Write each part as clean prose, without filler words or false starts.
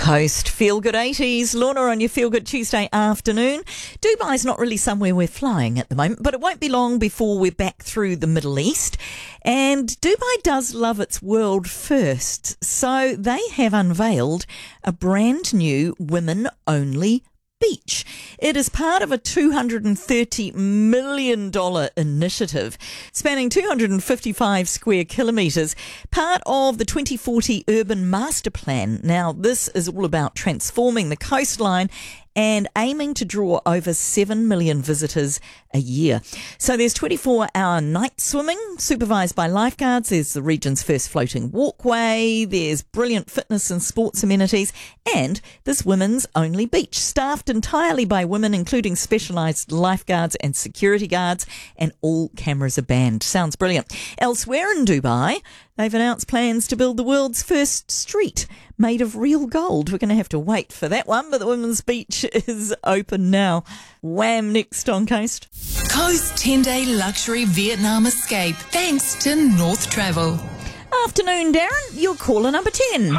Coast. Feel Good 80s. Lorna on your Feel Good Tuesday afternoon. Dubai's not really somewhere we're flying at the moment, but it won't be long before we're back through the Middle East. And Dubai does love its world first. So they have unveiled a brand new women-only beach. It is part of a $230 million initiative spanning 255 square kilometres, part of the 2040 Urban Master Plan. Now, this is all about transforming the coastline and aiming to draw over 7 million visitors a year. So there's 24-hour night swimming supervised by lifeguards. There's the region's first floating walkway. There's brilliant fitness and sports amenities. And this women's only beach, staffed entirely by women, including specialised lifeguards and security guards, and all cameras are banned. Sounds brilliant. Elsewhere in Dubai, they've announced plans to build the world's first street made of real gold. We're going to have to wait for that one, but the women's beach is open now. Wham, next on Coast. Coast 10-day luxury Vietnam escape thanks to North Travel. Afternoon, Darren. You're caller number 10.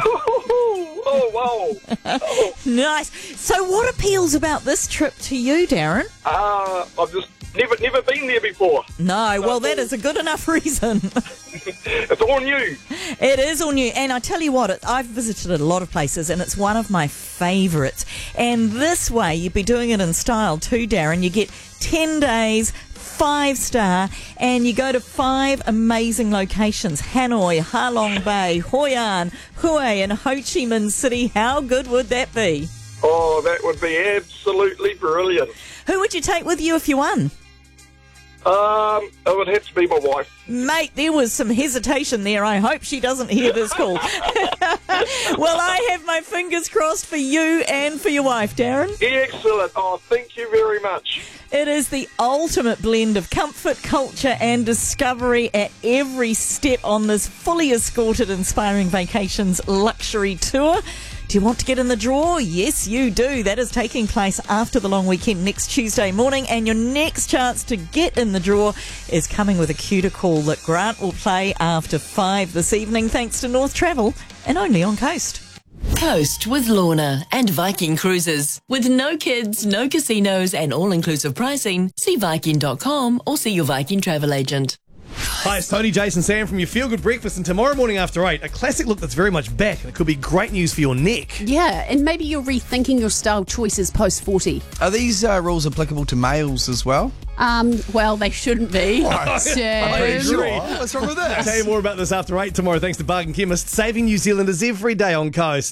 Oh, wow. Nice. So what appeals about this trip to you, Darren? I've just never been there before. No, well, that is a good enough reason. It's all new. It is all new. And I tell you what, I've visited a lot of places and it's one of my favourites. And this way, you'd be doing it in style too, Darren. You get 10 days, 5-star, and you go to 5 amazing locations: Hanoi, Ha Long Bay, Hoi An, Hue, and Ho Chi Minh City. How good would that be? Oh, that would be absolutely brilliant. Who would you take with you if you won? It would have to be my wife. Mate, there was some hesitation there. I hope she doesn't hear this call. Well, I have my fingers crossed for you and for your wife, Darren. Excellent. Oh, thank you very much. It is the ultimate blend of comfort, culture and discovery at every step on this fully escorted Inspiring Vacations luxury tour. Do you want to get in the draw? Yes, you do. That is taking place after the long weekend next Tuesday morning, and your next chance to get in the draw is coming with a cue to call that Grant will play after 5 this evening, thanks to North Travel, and only on Coast. Coast with Lorna and Viking Cruises. With no kids, no casinos and all-inclusive pricing, see Viking.com or see your Viking travel agent. Hi, it's Tony, Jason, Sam from your Feel Good Breakfast, and tomorrow morning after 8, a classic look that's very much back, and it could be great news for your neck. Yeah, and maybe you're rethinking your style choices post-40. Are these rules applicable to males as well? Well, they shouldn't be. Sure. What's wrong with that? I'll tell you more about this after 8 tomorrow, thanks to Bargain Chemist, saving New Zealanders every day on Coast.